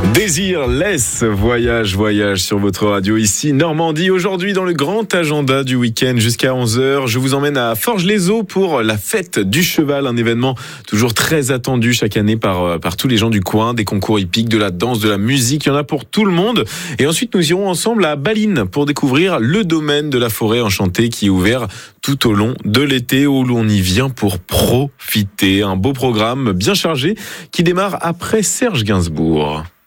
Désirless, voyage sur votre radio ici, Normandie. Aujourd'hui, dans le grand agenda du week-end jusqu'à 11h, je vous emmène à Forges-les-Eaux pour la fête du cheval, un événement toujours très attendu chaque année par tous les gens du coin, des concours hippiques, de la danse, de la musique, il y en a pour tout le monde. Et ensuite, nous irons ensemble à Balines pour découvrir le domaine de la forêt enchantée qui est ouvert tout au long de l'été où l'on y vient pour profiter. Un beau programme bien chargé qui démarre après Serge Gainsbourg.